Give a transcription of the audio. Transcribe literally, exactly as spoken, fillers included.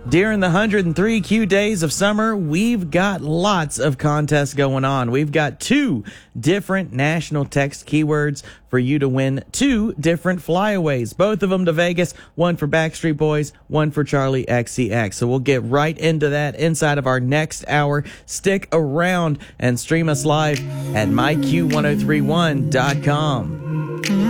During the one hundred three Q days of summer, we've got lots of contests going on. We've got two different national text keywords for you to win two different flyaways, both of them to Vegas, one for Backstreet Boys, one for Charlie X C X. So we'll get right into that inside of our next hour. Stick around and stream us live at my q ten thirty-one dot com.